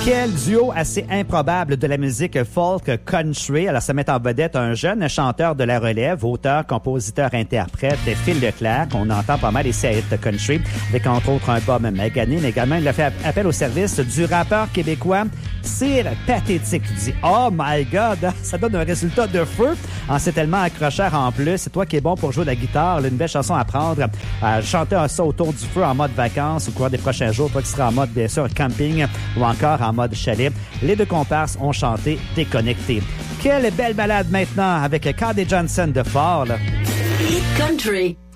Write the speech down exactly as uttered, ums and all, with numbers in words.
Quel duo assez improbable de la musique folk country. Alors, ça met en vedette un jeune chanteur de la relève, auteur, compositeur, interprète, Phil Leclerc, qu'on entend pas mal ici à Hit Country, avec entre autres un Bob Maganin. Également, il a fait appel au service du rappeur québécois Sir Pathétique. Tu dis, oh my God, ça donne un résultat de feu. Ah, c'est tellement accrocheur en plus. C'est toi qui es bon pour jouer de la guitare. Là, une belle chanson à prendre. À chanter ça autour du feu en mode vacances au cours des prochains jours. Toi qui seras en mode, bien sûr, camping ou encore en mode chalet. Les deux comparses ont chanté Déconnecté. Quelle belle balade maintenant avec Cody Johnson de Fort. Là. Hit Country.